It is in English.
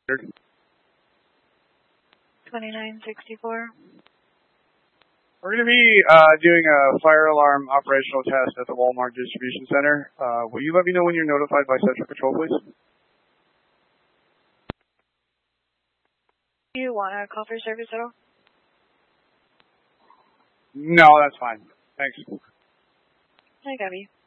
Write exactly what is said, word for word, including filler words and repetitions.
twenty-nine sixty-four. We're going to be uh, doing a fire alarm operational test at the Walmart Distribution Center. Uh, will you let me know when you're notified by Central Control, please? Do you want to call for service at all? No, that's fine. Thanks. I got you.